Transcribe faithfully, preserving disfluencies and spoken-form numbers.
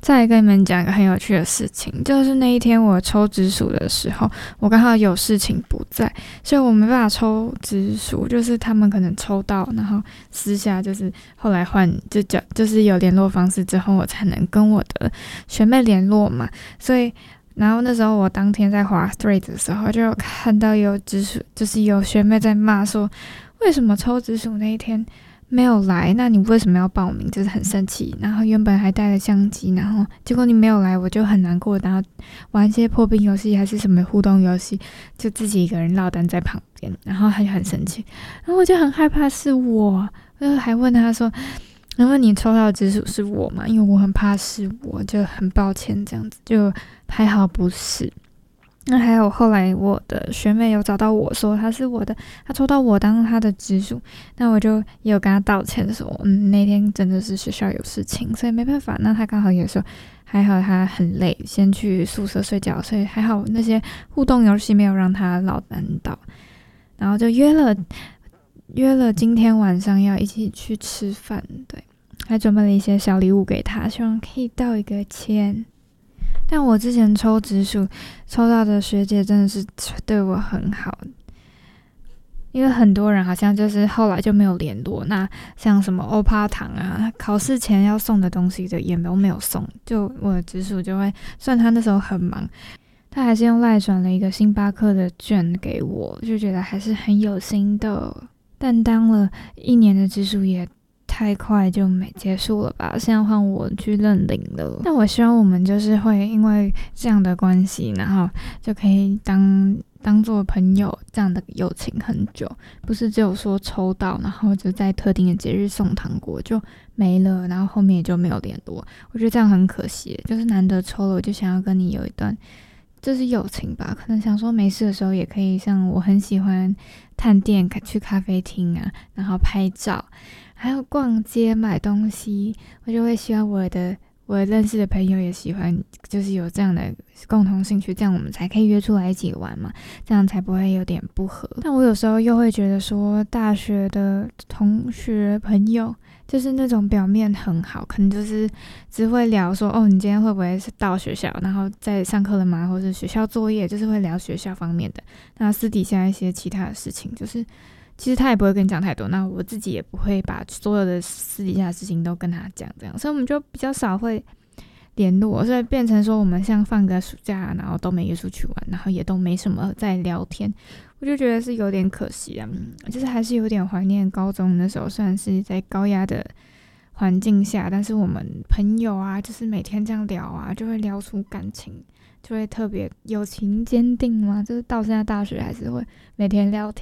再来跟你们讲一个很有趣的事情，就是那一天我抽直属的时候，我刚好有事情不在，所以我没办法抽直属，就是他们可能抽到，然后私下就是后来换就叫就是有联络方式之后，我才能跟我的学妹联络嘛，所以。然后那时候我当天在滑 Threads 的时候，就有看到有直属，就是有学妹在骂说，为什么抽直属那一天没有来？那你为什么要报名？就是很生气。然后原本还带了相机，然后结果你没有来，我就很难过。然后玩一些破冰游戏还是什么互动游戏，就自己一个人落单在旁边，然后他就很生气。然后我就很害怕是我，我就还问他说。因为你抽到的直属是我嘛，因为我很怕是我，就很抱歉这样子，就还好不是。那还有后来我的学妹有找到我说她是我的，她抽到我当她的直属，那我就也有跟她道歉说，嗯，那天真的是学校有事情，所以没办法。那她刚好也说还好她很累，先去宿舍睡觉，所以还好那些互动游戏没有让她落单到，然后就约了约了今天晚上要一起去吃饭，对。还准备了一些小礼物给他，希望可以道一个歉。但我之前抽直属抽到的学姐真的是对我很好，因为很多人好像就是后来就没有联络。那像什么欧趴糖啊，考试前要送的东西的也都没有送，就我的直属就会，虽然他那时候很忙，他还是用赖转了一个星巴克的券给我，就觉得还是很有心的。但当了一年的直属也太快就没结束了吧，现在换我去认领了。但我希望我们就是会因为这样的关系，然后就可以当当做朋友，这样的友情很久，不是只有说抽到然后就在特定的节日送糖果就没了，然后后面也就没有联络。我觉得这样很可惜，就是难得抽了，我就想要跟你有一段就是友情吧，可能想说没事的时候也可以，像我很喜欢探店去咖啡厅啊，然后拍照，还有逛街买东西，我就会希望我的我认识的朋友也喜欢，就是有这样的共同兴趣，这样我们才可以约出来一起玩嘛，这样才不会有点不合。但我有时候又会觉得说，大学的同学朋友就是那种表面很好，可能就是只会聊说，哦，你今天会不会是到学校，然后在上课了吗，或是学校作业，就是会聊学校方面的。那私底下一些其他的事情，就是其实他也不会跟你讲太多，那我自己也不会把所有的私底下的事情都跟他讲，这样，所以我们就比较少会联络，所以变成说我们像放个暑假，然后都没约出去玩，然后也都没什么在聊天，我就觉得是有点可惜啊，就是还是有点怀念高中的时候，虽然是在高压的环境下，但是我们朋友啊，就是每天这样聊啊，就会聊出感情，就会特别友情坚定嘛，就是到现在大学还是会每天聊天。